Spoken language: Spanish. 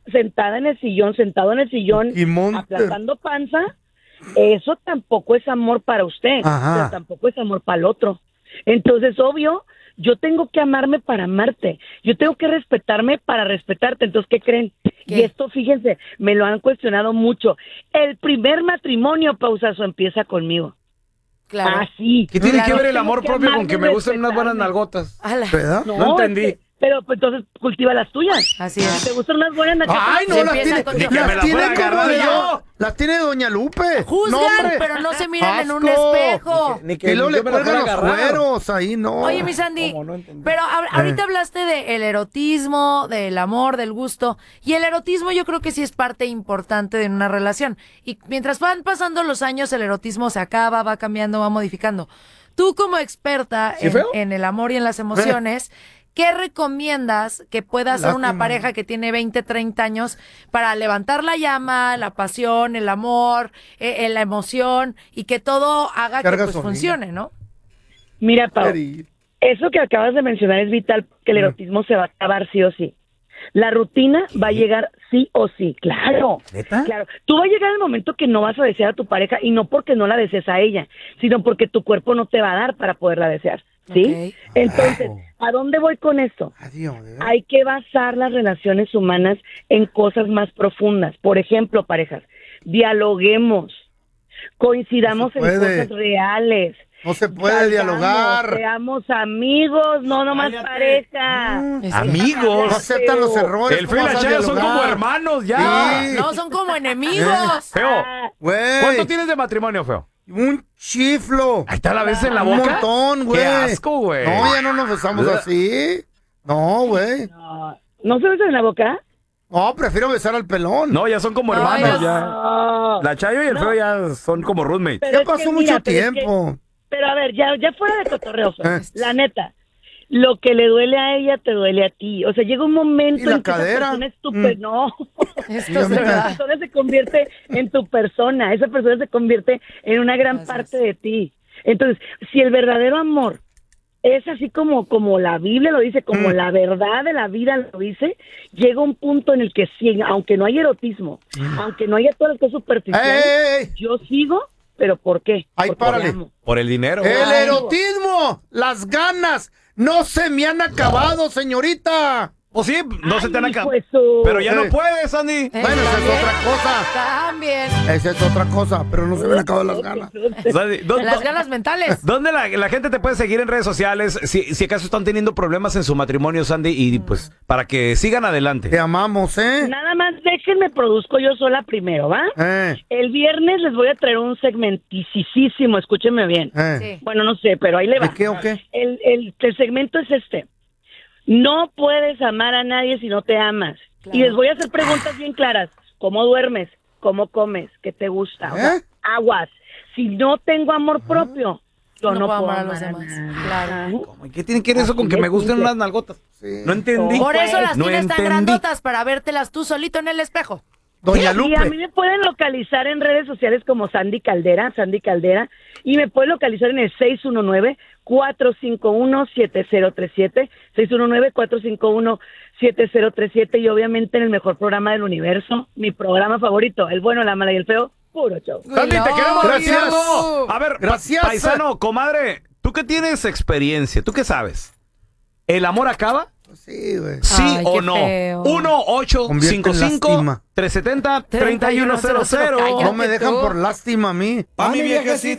sentada en el sillón, sentado en el sillón, aplastando panza, eso tampoco es amor para usted, pero tampoco es amor para el otro. Entonces, obvio, yo tengo que amarme para amarte, yo tengo que respetarme para respetarte. Entonces, ¿qué creen? ¿Qué? Y esto, fíjense, me lo han cuestionado mucho. El primer matrimonio, Pausazo, empieza conmigo. Claro. Así. ¿Qué tiene que ver el amor propio con que me gusten unas buenas nalgotas? ¿Verdad? No entendí. Pero pues entonces cultiva las tuyas. Así es. Si te gustan unas buenas nalgotas. Ay, no, las tiene Doña Lupe. Juzgan, pero no se miran en un espejo. Ni que luego le cuelgan los cueros ahí, no. Oye, mi Sandy, pero ahorita hablaste del erotismo, del amor, del gusto. Y el erotismo yo creo que sí es parte importante de una relación. Y mientras van pasando los años, el erotismo se acaba, va cambiando, va modificando. Tú como experta en el amor y en las emociones, ¿qué recomiendas que pueda hacer una pareja que tiene 20, 30 años para levantar la llama, la pasión, el amor, la emoción y que todo haga que pues, funcione, ¿no? Mira, Pau, eso que acabas de mencionar es vital, que el erotismo se va a acabar sí o sí. La rutina va a llegar sí o sí, claro. ¿Neta? Claro. Tú va a llegar el momento que no vas a desear a tu pareja y no porque no la desees a ella, sino porque tu cuerpo no te va a dar para poderla desear. ¿Sí? Okay. Entonces, ¿a dónde voy con esto? Hay que basar las relaciones humanas en cosas más profundas. Por ejemplo, parejas, dialoguemos, coincidamos en cosas reales. No se puede dialogar. Seamos amigos, no nomás pareja. Amigos. No aceptan los errores. El Feo y la Chaya son como hermanos ya. Sí. No, son como enemigos. Feo, ¿cuánto tienes de matrimonio, Feo? Un chiflo. Ahí está la vez en la boca. Un montón, güey. Qué asco, güey. No, ya no nos besamos así. No, güey. ¿No se besan en la boca? No, prefiero besar al pelón. No, ya son como hermanos ya. La Chayo y el Feo ya son como roommates. Ya pasó mucho tiempo. Pero a ver, ya fuera de cotorreo, la neta, lo que le duele a ella te duele a ti. O sea, llega un momento en que esa persona es tu no. Esa persona se convierte en tu persona. Esa persona se convierte en una gran parte de ti. Entonces, si el verdadero amor es así como la Biblia lo dice, como la verdad de la vida lo dice, llega un punto en el que sí, aunque no haya erotismo, aunque no haya todas las cosas superficiales, yo sigo. ¿Pero por qué? Ay, párale. Por el dinero. El erotismo, las ganas, no se me han acabado, señorita. Pues sí, no se te han acabado. Pues, pero ya no puedes, Andy. Bueno, esa es otra cosa. También. Esa es otra cosa, pero no se me han acabado las ganas. Las ganas mentales. ¿Dónde la gente te puede seguir en redes sociales? Si acaso están teniendo problemas en su matrimonio, Sandy, y pues para que sigan adelante. Te amamos, ¿eh? Nada más déjenme produzco yo sola primero, ¿va? El viernes les voy a traer un segmenticísimo, escúchenme bien. Sí. Bueno, no sé, pero ahí le va. ¿De qué o qué? El segmento es este. No puedes amar a nadie si no te amas. Claro. Y les voy a hacer preguntas bien claras. ¿Cómo duermes? ¿Cómo comes? ¿Qué te gusta? O sea, aguas. Si no tengo amor propio, yo no puedo amar a los demás. Claro. ¿Qué tiene que ver eso con que me gusten unas nalgotas? Sí. No entendí. Por eso las tienes tan grandotas, para vértelas tú solito en el espejo. Doña Lupe. Y a mí me pueden localizar en redes sociales como Sandy Caldera, y me pueden localizar en el 619-451-7037, 619-451-7037, y obviamente en el mejor programa del universo, mi programa favorito, El Bueno, la Mala y el Feo, puro show. Sandy, te queremos. Gracias. A ver, gracias. Paisano, comadre, ¿tú qué tienes experiencia? ¿Tú qué sabes? ¿El amor acaba? Sí, güey. ¿Sí ay, o no? 1-855-370-3100. No me dejan por lástima a mí. Pa' mi viejecita.